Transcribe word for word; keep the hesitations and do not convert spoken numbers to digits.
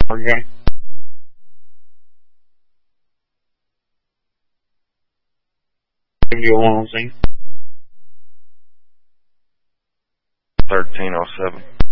Again. Give you a one on scene. thirteen oh seven.